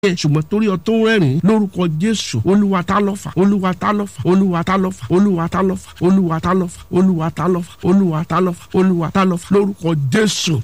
ṣùgbọ́n torí ọtún rẹ́rìn lórúkọ Jésù Olúwa ta lọ́fà Olúwa ta lọ́fà Olúwa ta lọ́fà Olúwa ta lọ́fà Olúwa ta lọ́fà Olúwa ta lọ́fà Olúwa ta lọ́fà Olúwa ta lọ́fà lórúkọ Jésù.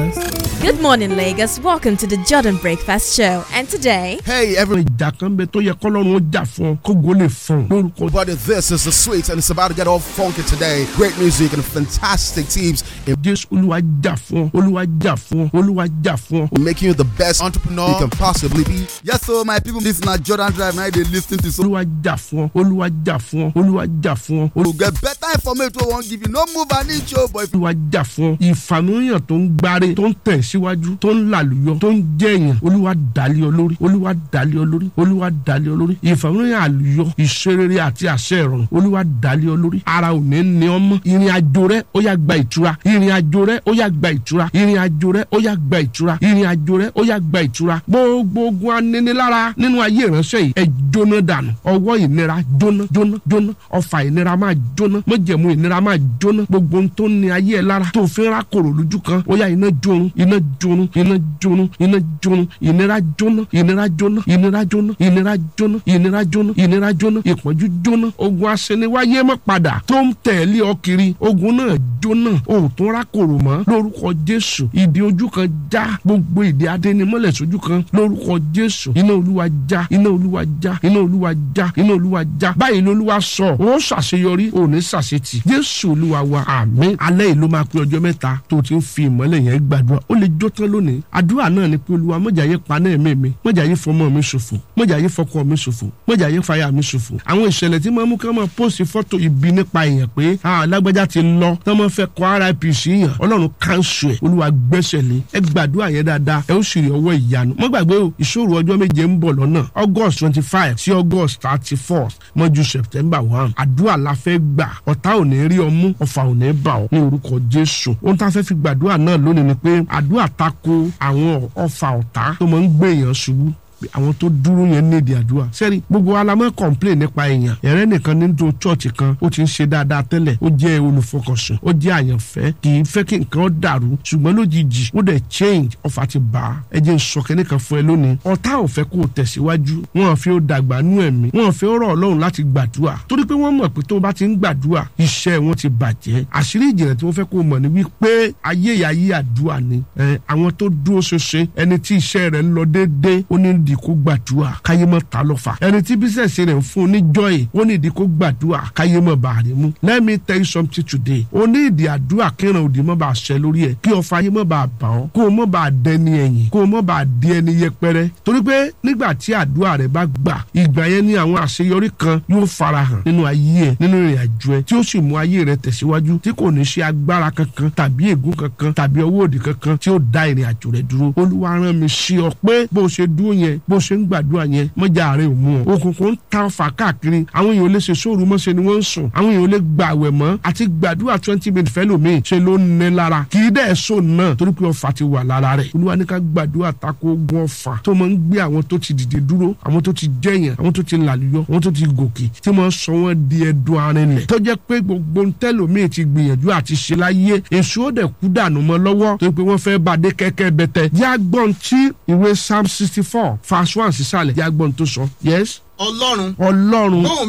Good morning, Lagos. Welcome to the Jordan Breakfast Show. And today, hey everyone, ìjà kan bẹ tó yẹ kọ́lọ́run ó jà fún kó gólè fún lórúkọ. But this is the sweet and it's about to get all funky today. Great music and fantastic teams. Jésù Olúwa jà fún Olúwa jà fún Olúwa jà fún. Making you the best entrepreneur you can possibly be. Yes, so my people, this is not Jordan Drive. Now they listen to. Olúwa jà fún Olúwa jà fún Olúwa jà fún. To get better information, we won't give you no move and each show, but Olúwa jà fún ìfàmìyàn tó ń gbáre tó ń tẹ̀ síwájú tó ń làlùyọ tó ń jẹ̀yàn Olúwa dálé ọ lórí Olúwa dálé ọ lórí Olúwa dálé ọ lórí ìfàmìyàn àlùyọ ìṣerere àti àṣẹ ìrọ̀rùn Olúwa dálé ọ lórí ara ò ní ní ọmọ ìrìn àjò rẹ ó yá gba ìtura ìrìn àjò rẹ ó yá gba ìtura ìrìn àjò rẹ ó yá gba ìtura ìrìn àjò rẹ ó yá gba ìtura gbogbo ogun aninilára nínú ayé ìránṣẹ́ yìí ẹ jóná dànù ọwọ́ ìnira jóná jóná jóná ọfà ìnira máa jóná májẹ̀mú ìnira máa jóná gbogbo ohun tó ní ayé ẹ lára tó fi ń rákòrò lójú kan ó yá iná jóná iná jóná iná jóná iná jóná ìnira jóná ìnira jóná ìnira jóná ìnira jóná ìnira jóná ìnira jóná ìpọ́njú jóná ogun aṣeniwáyé má padà tó ń tẹ̀lé ọ kiri ogun náà jóná ò tún rákòrò mọ́ lórúkọ Jésù ìdí ojú kan já gbogbo ìdí adénímọ́lẹ̀ sójú kan lórúkọ Jésù iná Olúwa já iná Olúwa já iná Olúwa já iná Olúwa já báyìí lolúwa sọ ó ṣàṣeyọrí ò ní ṣàṣetì Jésù Olúwa wa àmín. Alẹ́ yìí ló máa pé ọjọ́ mẹ́ta tó ti ń fi ìmọ́lẹ̀ yẹn gbàdúrà ó lè jó tán lónìí àdúrà náà ni pé Olúwa mọ̀jà yé paná ẹ̀mí mi mọ̀jà yé fọmọ mi ṣòfò mọ̀jà yé fọkọ mi ṣòfò mọ̀jà yé fàyà mi ṣòfò àwọn ìṣẹ̀lẹ̀ tí máa mú ká máa pósì fọ́tò ibi nípa èèyàn pé alágbájá ti lọ tí wọ́n fẹ́ kọ́ RIP sí yàn Ọlọ́run káńsù ẹ̀ Olúwa gbẹ́sẹ̀ lé ẹ gbàdúrà yẹn dáadáa ẹ ó sì rí ọwọ́ ìyanu mọ́ gbàgbé o ìṣòro ọjọ́ méje ń bọ̀ lọ́nà August 25 sí August 34 mọ́jú September 1 àdúrà la fẹ́ gbà ọ̀tá ò ní rí ọmú ọ̀fà ò ní bà ọ́ ní orúkọ Jésù ohun tá a fẹ́ fi gbàdúrà náà lónìí ni pé àdúrà tako àwọn ọ̀fà ọ̀tá tó máa ń gbé èèyàn ṣubú àwọn tó dúró yẹn ní èdè àdúrà sẹ́rí gbogbo alamọ́ complain nípa èèyàn ẹ̀rẹ́ nìkan nínú chọ́ọ̀chì kan ó ti ń ṣe dáadáa tẹ́lẹ̀ ó jẹ́ olùfọkànsùn ó jẹ́ àyànfẹ́ kì í fẹ́ kí nǹkan dàrú ṣùgbọ́n lójijì ó dẹ̀ change ọfà ti bà á ẹ jẹ́ n sọ kẹ́ni kan fún ẹ lónìí ọ̀tá ò fẹ́ kó o tẹ̀síwájú wọn fi ó dàgbà nú ẹ̀mí wọn fi ó rọ̀ Ọlọ́run láti gbàdúrà torí pé wọ́n mọ̀ pé tó bá ti ń gbàdúrà iṣẹ́ wọn ti bàjẹ́ àṣírí ìjìnlẹ̀ tí wọ́n fẹ́ kó o mọ̀ ní wípé ayé ayé àdúrà ni àwọn tó dúró ṣoṣe ẹni tí iṣẹ́ rẹ̀ ń lọ déédéé ó ní ìdí kó gbàdúrà káyé mọ́ ta lọ́fà ẹni tí bísẹ̀sì rẹ̀ ń fún ní jọ́yè ó ní ìdí kó gbàdúrà káyé mọ́ bá rẹ̀ mú. Let me tell you something today ó ní ìdí àdúrà kíran òdì mọ́ bá ṣẹ lórí ẹ̀ kí ọfà ayé mọ́ bá bà ọ́ kó o mọ́ bá dẹni ẹ̀yìn kó o mọ́ bá di ẹni yẹpẹrẹ torí pé nígbà tí àdúrà rẹ̀ bá gbà ìgbà yẹn ni àwọn àṣeyọrí kan yóò farahàn nínú ayé ẹ̀ nínú ìrìn àjò ẹ̀ tí ó sì mú ayé rẹ̀ tẹ̀síwájú tí kò ní ṣe agbára kankan tàbí ègún kankan tàbí ọwọ́ òdì kankan tí ó dá ìrìn àjò rẹ̀ dúró. Olúwa rán mi sí ọ pé bó ṣe dúró yẹn bó ṣe ń gbàdúrà yẹn mọ́jà rẹ̀ ò mú ọ òkùnkùn ń ta ọfà káàkiri àwọn èèyàn lè ṣe sóòrù mọ́ ṣe ni wọ́n ń sùn àwọn èèyàn lè gba àwẹ̀ mọ́ àti gbàdúrà 20 minutes fẹ́lòmíì ṣe ló ń ní lára kì í dẹ̀ so náà torí pé ọfà ti wà lára rẹ̀. Olúwa ní ká gbàdúrà tako ogun ọfà tó máa ń gbé àwọn tó ti dìde dúró àwọn tó ti jẹ̀yàn àwọn tó ti làlùyọ àwọn tó ti gòkè tí máa sọ wọ́n di ẹdun arinlẹ̀ tó jẹ́ pé gbogbo ntẹ́lòmíì ti gbìyànjú àti ṣe láyé èso ó dẹ̀ kú dànù mọ́ lọ́wọ́ torí pé wọ́n fẹ́ bá dé kẹ́kẹ́ bẹ́tẹ̀ jágbọ́n tí ìwé Psalm 64 verse 1 sísàlẹ̀ jágbọ́n tó sọ yes. Ọlọ́run gbóhùn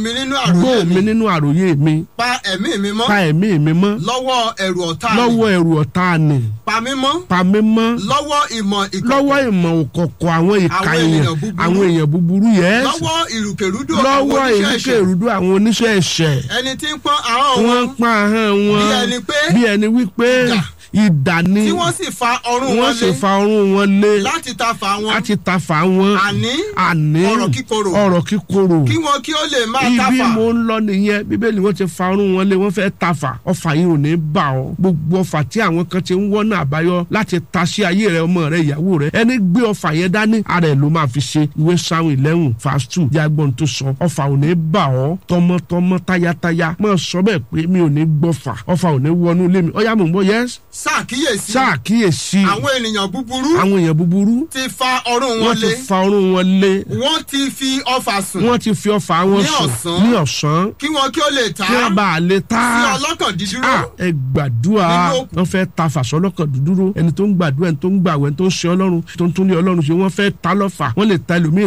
mi nínú àròyé mi pa ẹ̀mí mi mọ́ lọ́wọ́ ẹ̀rù ọ̀tá ni pa mí mọ́ lọ́wọ́ ìmọ̀ òkọ̀kọ̀ àwọn ìka èèyàn àwọn èèyàn búburú yẹn lọ́wọ́ ìrùkèrúdò àwọn oníṣẹ́ ẹ̀ṣẹ̀ ẹni tí ń pọ́n ahọ́n wọn bí ẹni wípé idà ni tí wọ́n sì fa ọrùn wọn lé láti ta fà wọn àní ọ̀rọ̀ kíkorò kí wọn kí ó lè máa tafà. ibi mo ń lọ nìyẹn Bíbélì wọ́n ti fa ọrùn wọn lé wọ́n fẹ́ tafà ọfà yìí ò ní bà ọ́ gbogbo ọfà tí àwọn kan ti ń wọ́nà àbáyọ láti ta sí ayé rẹ ọmọ rẹ ìyàwó rẹ ẹni gbé ọfà yẹn dání ara ẹ̀ ló máa fi ṣe ìwé Psalm 11 verse 2 jágbọ́n tó sọ ọfà ò ní bà ọ́ tọmọtọmọ tayátayá mọ̀ sọ bẹ́ẹ̀ pé mi ò ní gbọ́fà ọfà ò ní wọnú ilé mi ọ̀yá mò ń bọ̀ yes. ṣàkíyèsí àwọn ènìyàn búburú ti fa ọrùn wọn lé wọ́n ti fi ọfà sùn wọn sùn ní ọ̀sán kí wọn kí ó lè ta kí wọn bá lè ta sí ọlọ́kàn dídúró ẹ gbàdúrà wọn fẹ́ ta fàṣọ ọlọ́kàn dídúró ẹni tó ń gbàdúrà ẹni tó ń gbàwẹ̀ ẹni tó ń ṣe Ọlọ́run tó ń tún ní Ọlọ́run ṣe wọ́n fẹ́ ta lọ́fà wọ́n lè ta ẹlòmíì